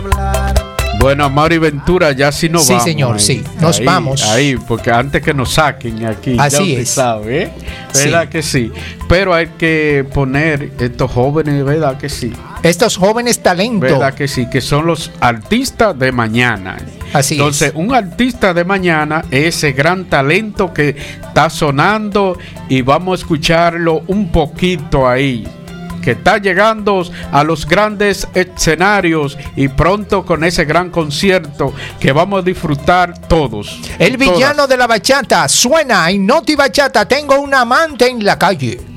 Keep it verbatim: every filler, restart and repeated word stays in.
Bueno, Mauri Ventura, ya sí nos sí, vamos. Sí, señor, ahí, sí, nos ahí, vamos. Ahí, porque antes que nos saquen aquí, así ya usted es. sabe, ¿eh? ¿Verdad sí. que sí? Pero hay que poner estos jóvenes, ¿verdad que sí? Estos jóvenes talentos. ¿Verdad que sí? Que son los artistas de mañana. Así Entonces, es. un artista de mañana es ese gran talento que está sonando y vamos a escucharlo un poquito ahí, que está llegando a los grandes escenarios y pronto con ese gran concierto que vamos a disfrutar todos. El villano todas. de la bachata suena en Noti Bachata. Tengo un amante en la calle.